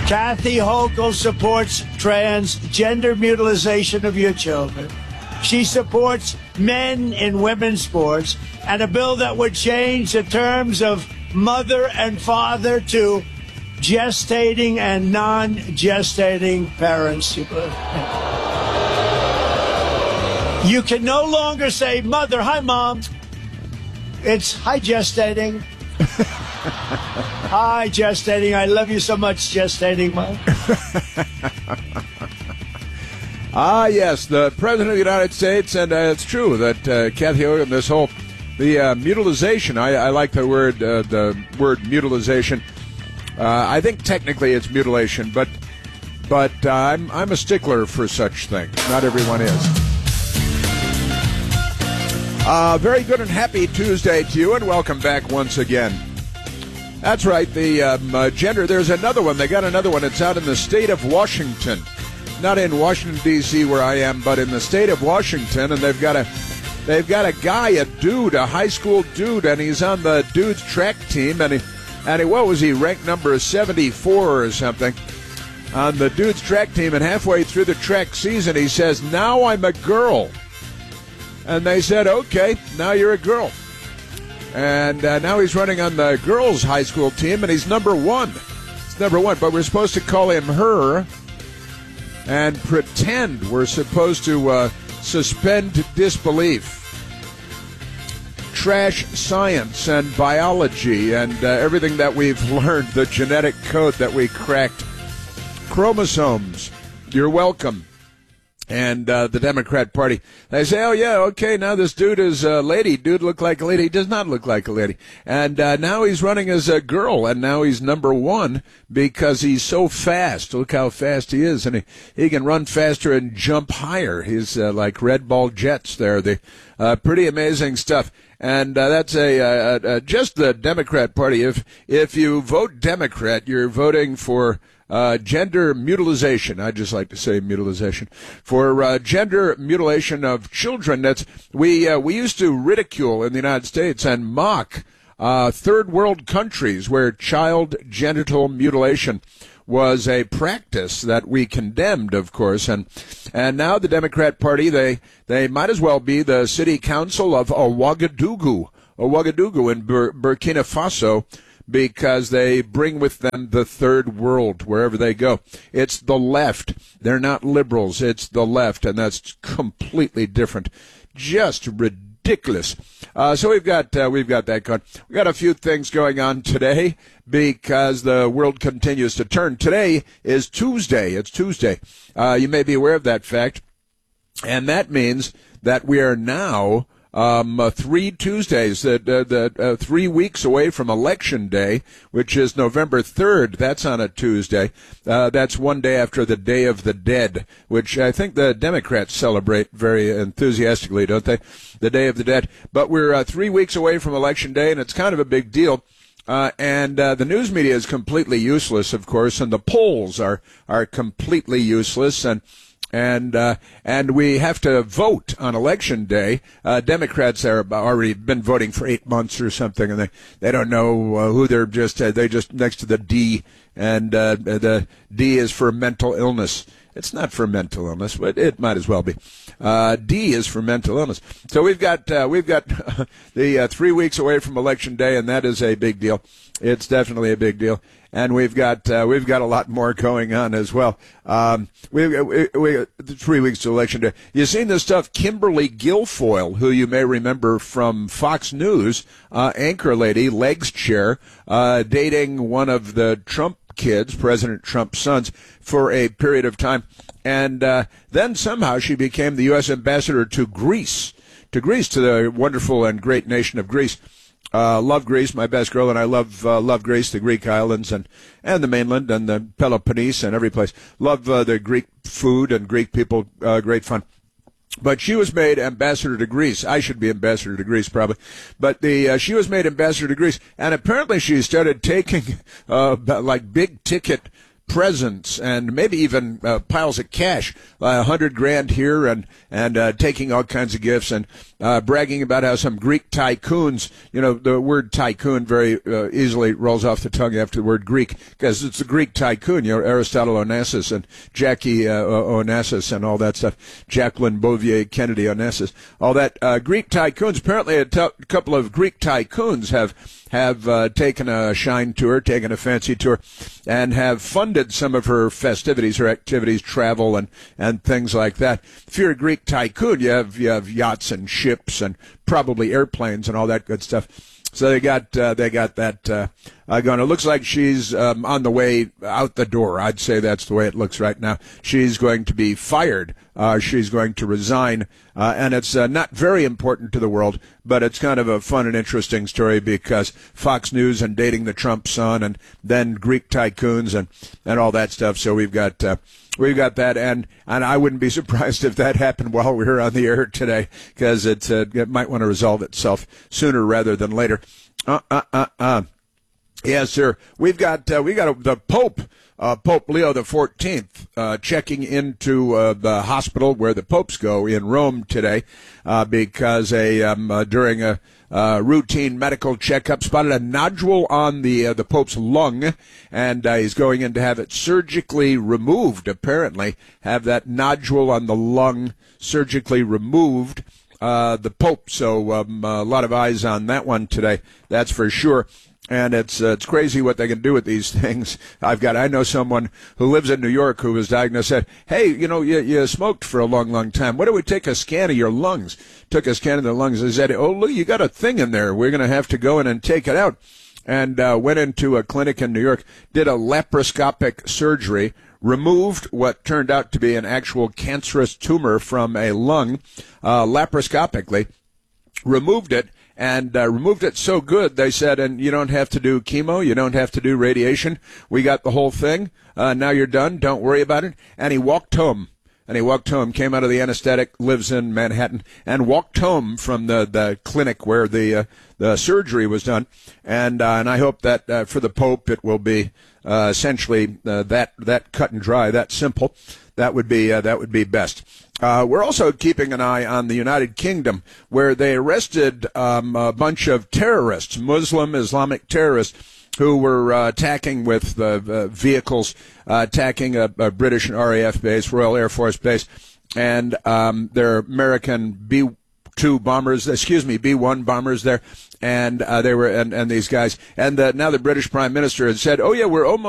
Kathy Hochul supports transgender mutilization of your children. She supports men in women's sports and a bill that would change the terms of mother and father to gestating and non-gestating parents. You can no longer say, mother, hi, mom. It's hi, gestating. Hi, gestating. I love you so much, gestating mom. Yes, the President of the United States, and it's true that Kathy Hochul, this whole, the mutilization, I like the word mutilization. I think technically it's mutilation, but I'm a stickler for such things. Not everyone is. Very good and happy Tuesday to you, and welcome back once again. That's right, the gender, there's another one. They got another one. It's out in the state of Washington. Not in Washington, D.C., where I am, but in the state of Washington, and they've got a guy, a dude, a high school dude, and he's on the dude's track team, and he what was he, ranked number 74 or something on the dude's track team, and halfway through the track season, he says, now I'm a girl. And they said, okay, now you're a girl. And now he's running on the girls' high school team, and he's number one. He's number one, but we're supposed to call him her and pretend we're supposed to suspend disbelief. Trash science and biology and everything that we've learned, the genetic code that we cracked. Chromosomes, you're welcome. And the Democrat Party, they say, oh, yeah, okay, now this dude is a lady. Dude look like a lady. He does not look like a lady. And now he's running as a girl, and now he's number one because he's so fast. Look how fast he is, and he can run faster and jump higher. He's like red ball jets there. Pretty amazing stuff. And that's just the Democrat Party. If you vote Democrat, you're voting for gender mutilization. I just like to say mutilization for gender mutilation of children. That's we used to ridicule in the United States and mock third world countries where child genital mutilation was a practice that we condemned, of course, and now the Democrat Party, they might as well be the city council of Ouagadougou in Burkina Faso, because they bring with them the third world wherever they go. It's the left. They're not liberals. It's the left, and that's completely different. Just ridiculous. So we've got that going. We've got a few things going on today because the world continues to turn. Today is Tuesday. It's Tuesday. You may be aware of that fact, and that means that we are now 3 Tuesdays, 3 weeks away from Election Day, which is November 3rd. That's on a Tuesday. That's one day after the Day of the Dead, which I think the Democrats celebrate very enthusiastically, don't they? The Day of the Dead. But we're 3 weeks away from Election Day, and it's kind of a big deal. And the news media is completely useless, of course, and the polls are completely useless, and we have to vote on Election Day. Democrats have already been voting for 8 months or something, and they don't know who they're just next to the D, and the D is for mental illness. It's not for mental illness, but it might as well be. D is for mental illness. So we've got the 3 weeks away from Election Day, and that is a big deal. It's definitely a big deal. And we've got a lot more going on as well. We 3 weeks to Election Day. You've seen this stuff. Kimberly Guilfoyle, who you may remember from Fox News, anchor lady, legs chair, dating one of the Trump kids, President Trump's sons, for a period of time. And then somehow she became the U.S. ambassador to Greece, to the wonderful and great nation of Greece. Love Greece, my best girl, and I love Greece, the Greek islands and the mainland and the Peloponnese and every place. Love the Greek food and Greek people, great fun. But she was made ambassador to Greece. I should be ambassador to Greece probably. But she was made ambassador to Greece, and apparently she started taking like big ticket presents and maybe even piles of cash, $100,000 here, and taking all kinds of gifts and bragging about how some Greek tycoons, the word tycoon very easily rolls off the tongue after the word Greek because it's the Greek tycoon, Aristotle Onassis and Jackie Onassis and all that stuff, Jacqueline Bouvier Kennedy Onassis, all that Greek tycoons. Apparently, a couple of Greek tycoons have taken a shine tour, taken a fancy tour, and have funded some of her festivities, her activities, travel, and things like that. If you're a Greek tycoon, you have yachts and ships and probably airplanes and all that good stuff. So they got that going. It looks like she's on the way out the door. I'd say that's the way it looks right now. She's going to be fired. She's going to resign, and it's not very important to the world, but it's kind of a fun and interesting story because Fox News and dating the Trump son, and then Greek tycoons and all that stuff. So we've got that, and I wouldn't be surprised if that happened while we were on the air today, because it might want to resolve itself sooner rather than later. Yes, sir. We got the Pope. Pope Leo XIV checking into the hospital where the popes go in Rome today because during a routine medical checkup spotted a nodule on the Pope's lung, and he's going in to have it surgically removed. Apparently, have that nodule on the lung surgically removed. The Pope. So a lot of eyes on that one today. That's for sure. And it's crazy what they can do with these things. I know someone who lives in New York who was diagnosed, said, hey, you smoked for a long, long time. Why don't we take a scan of your lungs? Took a scan of the lungs and said, oh, look, you got a thing in there. We're going to have to go in and take it out. And went into a clinic in New York, did a laparoscopic surgery, removed what turned out to be an actual cancerous tumor from a lung, laparoscopically, removed it. And removed it so good, they said, and you don't have to do chemo, you don't have to do radiation. We got the whole thing. Now you're done. Don't worry about it. And he walked home. Came out of the anesthetic, lives in Manhattan, and walked home from the clinic where the surgery was done. And I hope that for the Pope it will be essentially that cut and dry, that simple. That would be best. We're also keeping an eye on the United Kingdom, where they arrested a bunch of terrorists, Muslim Islamic terrorists, who were attacking with vehicles, attacking a British RAF base, Royal Air Force base, and their American B-1 bombers there, and they were and these guys, and now the British Prime Minister had said, oh yeah, we're almost